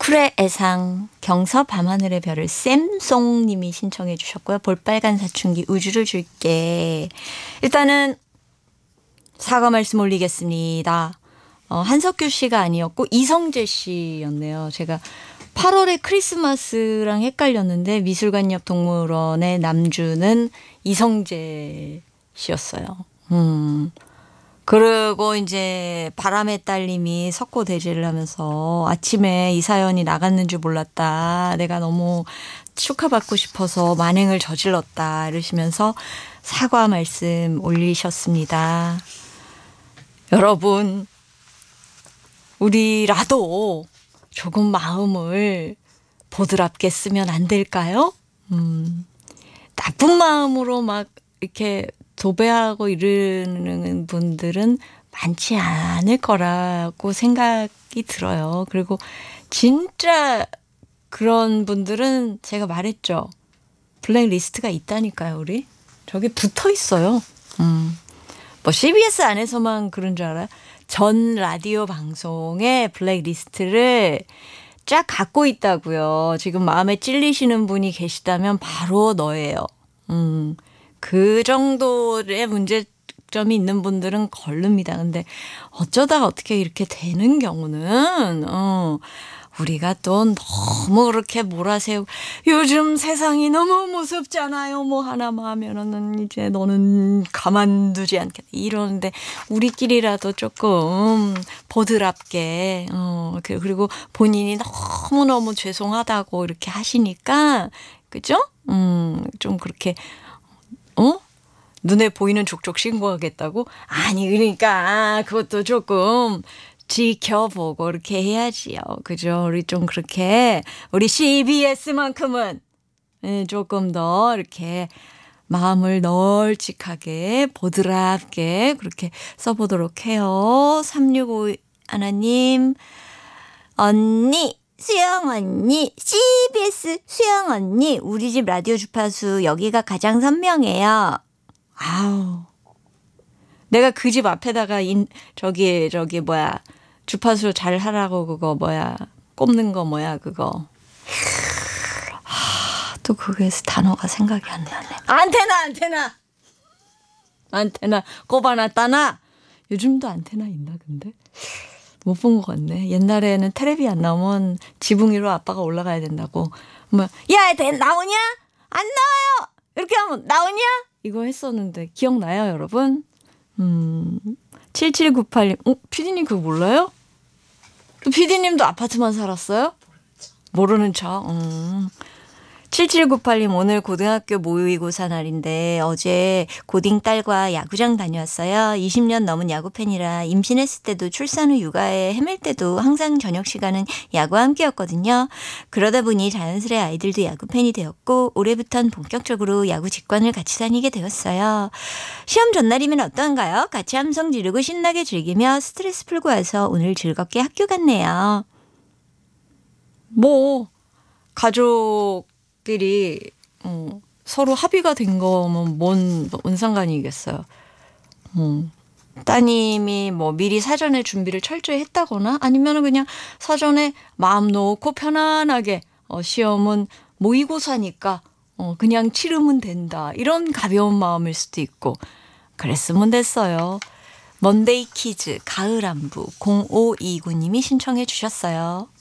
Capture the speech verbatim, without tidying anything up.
쿨의 애상 경서 밤하늘의 별을 쌤송님이 신청해 주셨고요. 볼빨간 사춘기 우주를 줄게. 일단은 사과 말씀 올리겠습니다. 어, 한석규 씨가 아니었고 이성재 씨였네요. 제가 팔월에 크리스마스랑 헷갈렸는데 미술관 옆 동물원의 남주는 이성재 씨였어요. 음. 그리고 이제 바람의 딸님이 석고 대제를 하면서 아침에 이 사연이 나갔는 줄 몰랐다. 내가 너무 축하받고 싶어서 만행을 저질렀다. 이러시면서 사과 말씀 올리셨습니다. 여러분, 우리라도 조금 마음을 보드랍게 쓰면 안 될까요? 음, 나쁜 마음으로 막 이렇게 도배하고 이러는 분들은 많지 않을 거라고 생각이 들어요. 그리고 진짜 그런 분들은 제가 말했죠. 블랙리스트가 있다니까요, 우리. 저기 붙어 있어요. 음. 뭐 씨비에스 안에서만 그런 줄 알아요? 전 라디오 방송의 블랙리스트를 쫙 갖고 있다고요. 지금 마음에 찔리시는 분이 계시다면 바로 너예요. 음. 그 정도의 문제점이 있는 분들은 걸릅니다. 근데 어쩌다가 어떻게 이렇게 되는 경우는 어, 우리가 또 너무 그렇게 몰아세우고 요즘 세상이 너무 무섭잖아요. 뭐 하나만 하면은 이제 너는 가만두지 않겠다. 이러는데 우리끼리라도 조금 보드랍게 어, 그리고 본인이 너무너무 죄송하다고 이렇게 하시니까 그죠? 음, 좀 그렇게 어? 눈에 보이는 족족 신고하겠다고? 아니 그러니까 그것도 조금 지켜보고 이렇게 해야지요. 그죠? 우리 좀 그렇게 우리 씨비에스만큼은 조금 더 이렇게 마음을 널찍하게 보드랍게 그렇게 써보도록 해요. 삼육오 하나님 언니 수영 언니, 씨비에스 수영 언니, 우리 집 라디오 주파수 여기가 가장 선명해요. 아우, 내가 그 집 앞에다가 인 저기 저기 뭐야 주파수 잘 하라고 그거 뭐야 꼽는 거 뭐야 그거. 아, 또 그게서 단어가 생각이 안 나네. 안테나 안테나 안테나 꼽아놨다나. 요즘도 안테나 있나 근데? 못 본 것 같네. 옛날에는 텔레비 안 나오면 지붕 위로 아빠가 올라가야 된다고. 뭐, 야, 나오냐? 안 나와요! 이렇게 하면 나오냐? 이거 했었는데 기억나요, 여러분? 음, 칠칠구팔 님. 어, 피디님 그거 몰라요? 피디님도 아파트만 살았어요? 모르는 척. 음. 칠칠구팔 님 오늘 고등학교 모의고사 날인데 어제 고딩 딸과 야구장 다녀왔어요. 이십 년 넘은 야구 팬이라 임신했을 때도 출산 후 육아에 헤맬 때도 항상 저녁 시간은 야구와 함께였거든요. 그러다 보니 자연스레 아이들도 야구 팬이 되었고 올해부터는 본격적으로 야구 직관을 같이 다니게 되었어요. 시험 전날이면 어떤가요? 같이 함성 지르고 신나게 즐기며 스트레스 풀고 와서 오늘 즐겁게 학교 갔네요. 뭐 가족 들이 어, 서로 합의가 된 거면 뭔, 뭔 상관이겠어요. 어. 따님이 뭐 미리 사전에 준비를 철저히 했다거나 아니면 그냥 사전에 마음 놓고 편안하게 어, 시험은 모의고사니까 어, 그냥 치르면 된다. 이런 가벼운 마음일 수도 있고 그랬으면 됐어요. 먼데이 키즈 가을 안부 공오이구 님이 신청해 주셨어요.